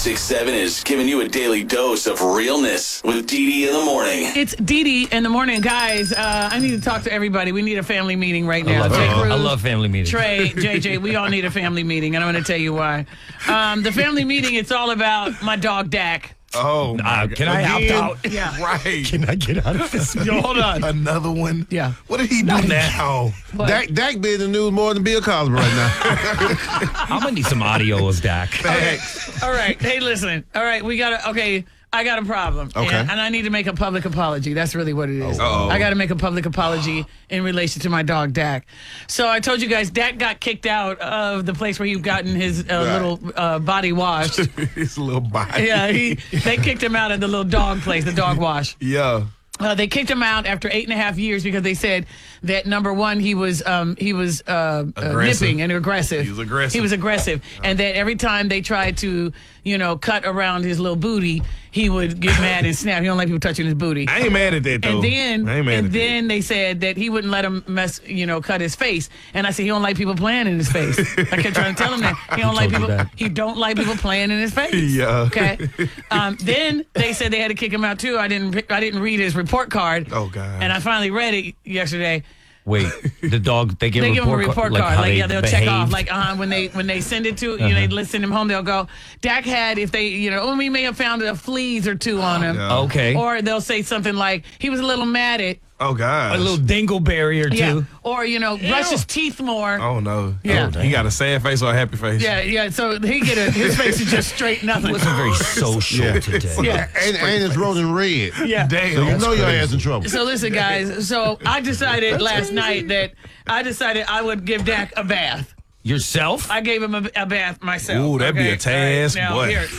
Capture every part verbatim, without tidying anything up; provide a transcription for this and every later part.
ninety-six point seven is giving you a daily dose of realness with Dee Dee in the morning. It's Dee Dee in the morning. Guys, uh, I need to talk to everybody. We need a family meeting right now. I love, Jay uh, Cruz, I love family meetings. Trey, J J, we all need a family meeting, and I'm going to tell you why. Um, the family meeting, it's all about my dog, Dak. Oh, uh, can I Again? opt out? Yeah. Right. Can I get out of this? Yo, hold on. Another one? Yeah. What did he do now? What? Dak, Dak be in the news more than Bill Cosby right now. I'm going to need some audio of Dak. Facts. All right. Hey, listen. All right. We got to, okay. I got a problem. Okay. And, and I need to make a public apology. That's really what it is. Uh-oh. I got to make a public apology in relation to my dog, Dak. So I told you guys, Dak got kicked out of the place where he'd gotten his uh, Right. little uh, body washed. His little body. Yeah, he, they kicked him out of the little dog place, the dog wash. Yeah. Uh, they kicked him out after eight and a half years because they said that number one, he was um, he was uh, uh, Aggressive. nipping and aggressive. He was aggressive. He was aggressive, and that every time they tried to, you know, cut around his little booty, he would get mad and snap. He don't like people touching his booty. I ain't mad at that, though. And then, I ain't mad and at then they said that he wouldn't let him mess, you know, cut his face. And I said he don't like people playing in his face. I kept trying to tell him that he don't like told you people. that? He don't like people playing in his face. Yeah. Okay. Um, then they said they had to kick him out too. I didn't. I didn't read his report card. Oh, God. And I finally read it yesterday. Wait, the dog, they give They a give him a report, report like card. how Like, they yeah, they'll check off. behaved? Like, uh, when they when they send it to, you know, they send him home, they'll go, Dak had, if they, you know, oh, we may have found a fleas or two on him. Yeah. Okay. Or they'll say something like, he was a little mad at, Oh, God. a little dingleberry or two. yeah. Or, you know, brush his teeth more. Oh, no. Yeah. Oh, he got a sad face or a happy face? Yeah, yeah. So he get a, his face is just straight nothing. He wasn't very social Yeah. today. Yeah. and, and it's rolling red. Yeah. Damn. So you know your ass in trouble. So listen, guys. So I decided last night that I decided I would give Dak a bath. Yourself? I gave him a, a bath myself. Ooh, that'd be a task, Now, boy. here.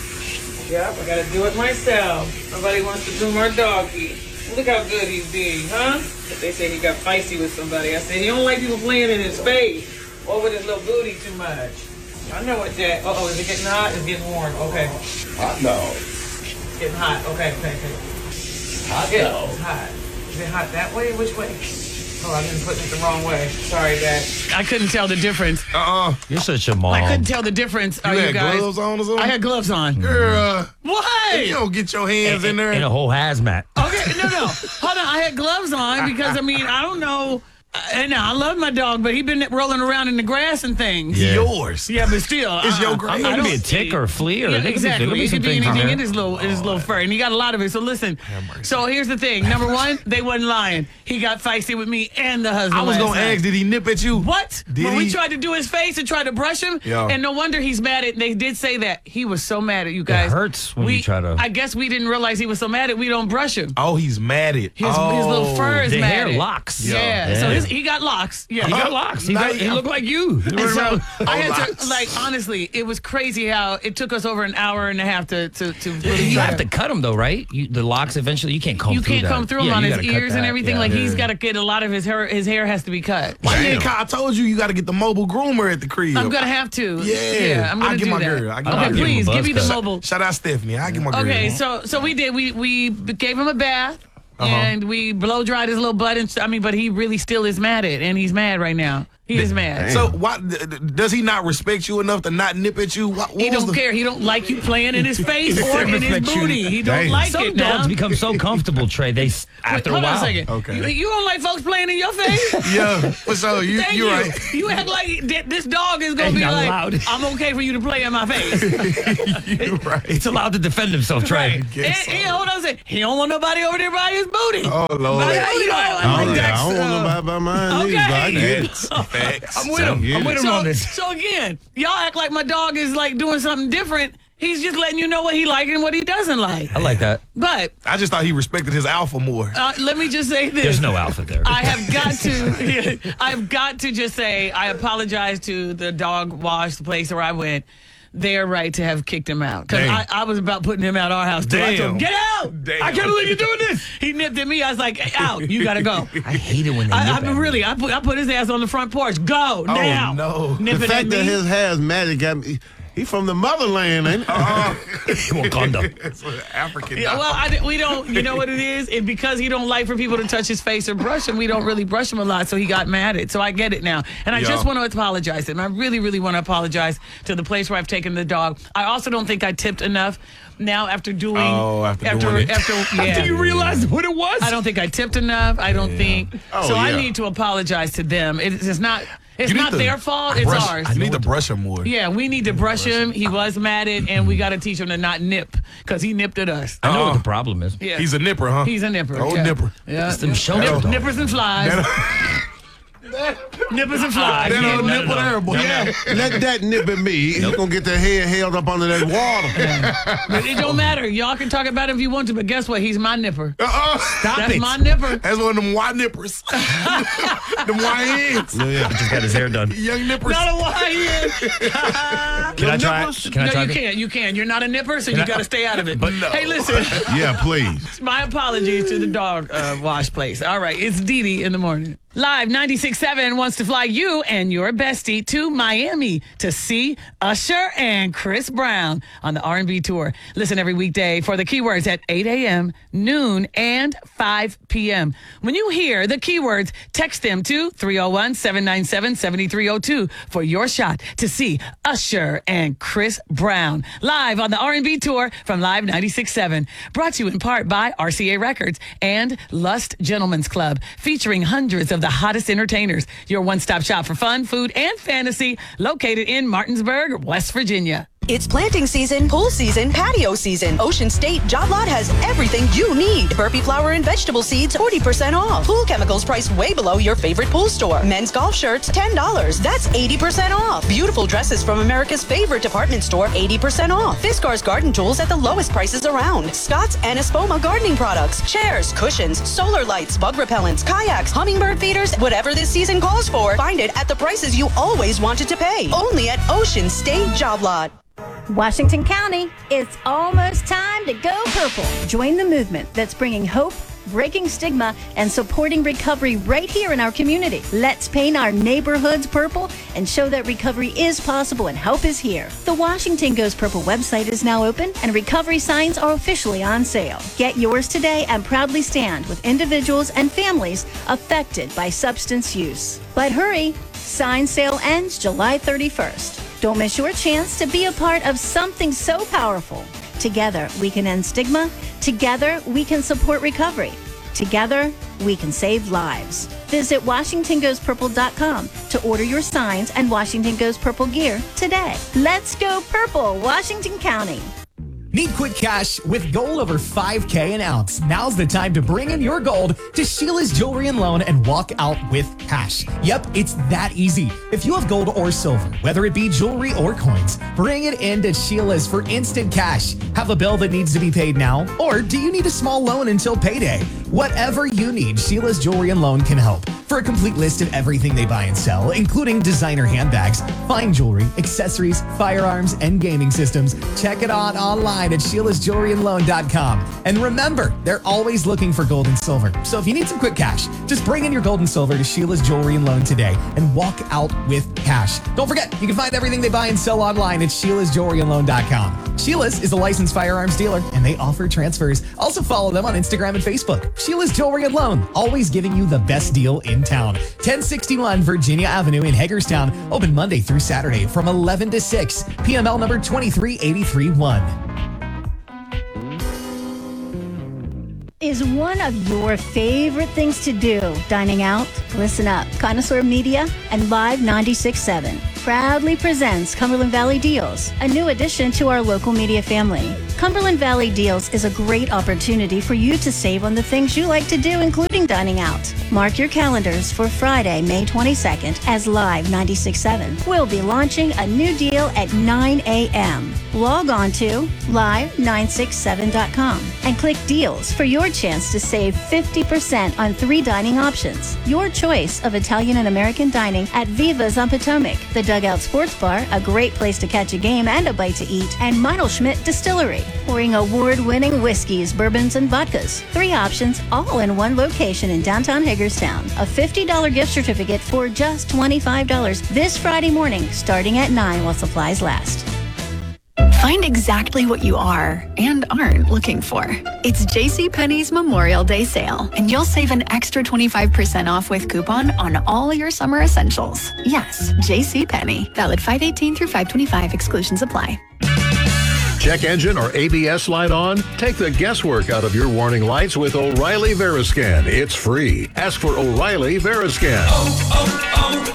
Yep, I gotta do it myself. Nobody wants to do my doggy. Look how good he's being, huh? But they say he got feisty with somebody. I said he don't like people playing in his face or with his little booty too much. I know what Dak. Uh oh, is it getting hot? It's getting warm. Okay. Hot dog. It's getting hot. Okay, okay, okay. Hot Yeah, it's hot. Is it hot that way? Which way? Oh, I've been putting it the wrong way. Sorry, Dad. I couldn't tell the difference. Uh-uh. You're such a mom. I couldn't tell the difference. You Are you had guys? gloves on or something? I had gloves on. Girl, What? you don't get your hands in there. In a whole hazmat. Okay, no, no. Hold on. I had gloves on because, I mean, I don't know. Uh, and I love my dog, but he been rolling around in the grass and things. It's yours. Yeah, but still. It's uh, your I grave. It could be don't a tick see- or a flea or Yeah, there could be- exactly. there could be It some could be things in anything there. in his little, in his little fur, and he got a lot of it. So listen. So here's the thing. Number one, they wasn't lying. He got feisty with me and the husband. I was last going to night. ask, did he nip at you? What? Did when we he? tried to do his face and tried to brush him, Yeah. and no wonder he's mad at. They did say that he was so mad at you guys. hurts when we, you try to- I guess we didn't realize he was so mad at. We don't brush him. Oh, he's mad at. His, oh. his little fur is The mad hair at. locks. Yeah. Yeah. So his, he got locks. Yeah. He got locks. He, Now got, you- he looked like you. And so I had locks. to, like, honestly, it was crazy how it took us over an hour and a half to to, to really You try have to cut them though, right? You, the locks eventually. You can't comb You through can't that. come through him Yeah, on you his gotta cut ears and that. everything. Yeah. Like he's got to get a lot of his hair. His hair has to be cut. Why you ain't call? I told you you got to get the mobile groomer at the crib. I'm gonna have to. Yeah. I'm gonna I'll get do my that. girl. I'll get okay, my girl. please Give him a give me buzz the cut. mobile. Shout out Stephanie. I'll get my girl. Okay, so so we did. We we gave him a bath. Uh-huh. And we blow dried his little butt, and I mean, but he really still is mad at, and he's mad right now. He is mad. So why d- d- does he not respect you enough to not nip at you? What, what He was don't the- care. He don't like you playing in his face or in his Respect you. booty. He don't Damn. like Some it dogs now. become so comfortable, Trey. They s- Wait, after hold a while. on a second. Okay. You, you don't like folks playing in your face? Yeah, for sure. You, Thank you're you. right. You act like th- this dog is gonna Ain't be not like, allowed. I'm okay for you to play in my face. You're right. It's allowed to defend himself, Trey. And, guess and hold on a second. He don't want nobody over there by his booty. Oh, Lord. By his booty. I I don't, like I that. don't want uh, nobody by mine okay. either, but I get it. Facts. I'm with him. get I'm it. with him So, on this. so again, y'all act like my dog is like doing something different. He's just letting you know what he like and what he doesn't like. I like that. But I just thought he respected his alpha more. uh, let me just say this. There's no alpha there. I have got to, I've got to just say, I apologize to the dog wash, the place where I went. They're right to have kicked him out. Because I, Damn. I was about putting him out our house, too. I told him, Damn. get out! Damn. I can't believe you're doing this! He nipped at me. I was like, hey, out. You got to go. I hate it when they I, nip I at mean, me. really, I put, I put his ass on the front porch. Go, now. no. Nipping The at fact me. that his hair is matted got me. He from the motherland, ain't he? Wakanda. It's an African. Yeah, dog. well, I, we don't, you know what it is? And because he don't like for people to touch his face or brush him, we don't really brush him a lot, so he got mad at it. So I get it now. And I Yeah. just want to apologize to him. I really, really want to apologize to the place where I've taken the dog. I also don't think I tipped enough now after doing. Oh, after doing it. After, yeah. After you realized what it was? I don't think I tipped enough. I don't think. Oh, so I yeah. need to apologize to them. It, it's not. It's You need not to their fault. It's brush- ours. You need to brush him more. Yeah, we need to brush him. He was mad at, and we got to teach him to not nip because he nipped at us. I know Uh-uh. what the problem is. Yeah. He's a nipper, huh? He's a nipper. Old yeah. nipper. Yeah. It's them shelter Nip- dogs. nippers and flies. Nippers and flies. That Yeah, old no, nipper no, no. there, boy. Yeah, let that nip at me. He's gonna get that head held up under that water. But it don't matter. Y'all can talk about it if you want to, but guess what? He's my nipper. Uh-uh. Stop That's it. my nipper. That's one of them Y nippers. them Y Ns. Yeah. Just got his hair done. Young nippers. Not a Y N. Can I try? nipples? Can I No, try? you it? can't. You can. You're not a nipper, so Can you I- got to stay out of it. But no. Hey, listen. Yeah, please. My apologies to the dog uh, wash place. All right, it's Dee Dee in the morning. Live ninety-six point seven wants to fly you and your bestie to Miami to see Usher and Chris Brown on the R and B tour. Listen every weekday for the keywords at eight a.m., noon, and five p.m. When you hear the keywords, text them to three oh one, seven nine seven, seven three oh two for your shot to see Usher and Chris Brown live on the R and B tour from Live ninety-six point seven. Brought to you in part by R C A Records and Lust Gentlemen's Club, featuring hundreds of the hottest entertainers. Your one-stop shop for fun, food, and fantasy, located in Martinsburg, West Virginia. It's planting season, pool season, patio season. Ocean State Job Lot has everything you need. Burpee flower and vegetable seeds, forty percent off. Pool chemicals priced way below your favorite pool store. Men's golf shirts, ten dollars. That's eighty percent off. Beautiful dresses from America's favorite department store, eighty percent off. Fiskars garden tools at the lowest prices around. Scott's and Espoma gardening products, chairs, cushions, solar lights, bug repellents, kayaks, hummingbird feeders, whatever this season calls for. Find it at the prices you always wanted to pay. Only at Ocean State Job Lot. Washington County, it's almost time to go purple. Join the movement that's bringing hope, breaking stigma, and supporting recovery right here in our community. Let's paint our neighborhoods purple and show that recovery is possible and help is here. The Washington Goes Purple website is now open and recovery signs are officially on sale. Get yours today and proudly stand with individuals and families affected by substance use. But hurry, sign sale ends July thirty-first. Don't miss your chance to be a part of something so powerful. Together, we can end stigma. Together, we can support recovery. Together, we can save lives. Visit Washington Goes Purple dot com to order your signs and Washington Goes Purple gear today. Let's go purple, Washington County. Need quick cash with gold over five K an ounce? Now's the time to bring in your gold to Sheila's Jewelry and Loan and walk out with cash. Yep, it's that easy. If you have gold or silver, whether it be jewelry or coins, bring it in to Sheila's for instant cash. Have a bill that needs to be paid now? Or do you need a small loan until payday? Whatever you need, Sheila's Jewelry and Loan can help. For a complete list of everything they buy and sell, including designer handbags, fine jewelry, accessories, firearms, and gaming systems, check it out online at Sheila's Jewelry and Loan dot com. And remember, they're always looking for gold and silver. So if you need some quick cash, just bring in your gold and silver to Sheila's Jewelry and Loan today and walk out with cash. Don't forget, you can find everything they buy and sell online at Sheila's Jewelry and Loan dot com. Sheila's is a licensed firearms dealer, and they offer transfers. Also follow them on Instagram and Facebook. Sheila's Jewelry and Loan, always giving you the best deal in town. ten sixty-one Virginia Avenue in Hagerstown, open Monday through Saturday from eleven to six. P M L number two three eight three one. Is one of your favorite things to do dining out? Listen up. Connoisseur Media and Live ninety-six point seven proudly presents Cumberland Valley Deals, a new addition to our local media family. Cumberland Valley Deals is a great opportunity for you to save on the things you like to do, including dining out. Mark your calendars for Friday, May twenty-second, as Live ninety-six point seven will be launching a new deal at nine a.m. Log on to live nine six seven dot com and click Deals for your chance to save fifty percent on three dining options. Your choice of Italian and American dining at Viva's on Potomac, the Dugout Sports Bar, a great place to catch a game and a bite to eat, and Meinl Schmidt Distillery, pouring award-winning whiskeys, bourbons, and vodkas. Three options, all in one location in downtown Hagerstown. A fifty dollars gift certificate for just twenty-five dollars this Friday morning, starting at nine while supplies last. Find exactly what you are and aren't looking for. It's JCPenney's Memorial Day sale, and you'll save an extra twenty-five percent off with coupon on all your summer essentials. Yes, JCPenney. Valid five eighteen through five twenty-five. Exclusions apply. Check engine or A B S light on? Take the guesswork out of your warning lights with O'Reilly Veriscan. It's free. Ask for O'Reilly Veriscan. Oh,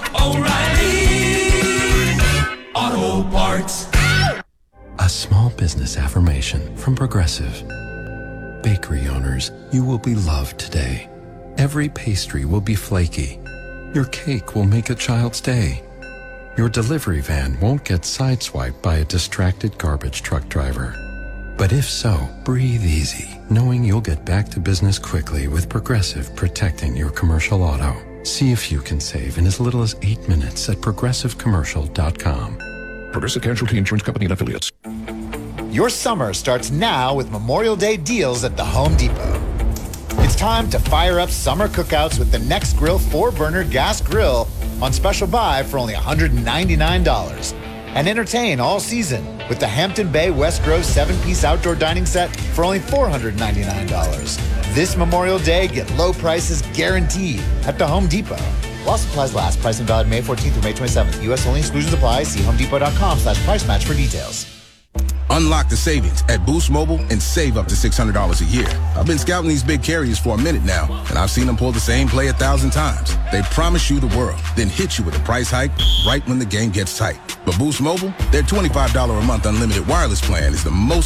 oh, oh, O'Reilly Auto Parts. A small business affirmation from Progressive. Bakery owners, you will be loved today. Every pastry will be flaky. Your cake will make a child's day. Your delivery van won't get sideswiped by a distracted garbage truck driver. But if so, breathe easy, knowing you'll get back to business quickly with Progressive protecting your commercial auto. See if you can save in as little as eight minutes at progressive commercial dot com. Progressive Casualty Insurance Company and Affiliates. Your summer starts now with Memorial Day deals at the Home Depot. It's time to fire up summer cookouts with the Nextgrill four-burner gas grill on special buy for only one hundred ninety-nine dollars. And entertain all season with the Hampton Bay West Grove seven-piece outdoor dining set for only four hundred ninety-nine dollars. This Memorial Day, get low prices guaranteed at the Home Depot. While supplies last, price and valid May fourteenth through May twenty-seventh. U S only, exclusions apply. See homedepot.com slash price match for details. Unlock the savings at Boost Mobile and save up to six hundred dollars a year. I've been scouting these big carriers for a minute now, and I've seen them pull the same play a thousand times. They promise you the world, then hit you with a price hike right when the game gets tight. But Boost Mobile, their twenty-five dollars a month unlimited wireless plan is the most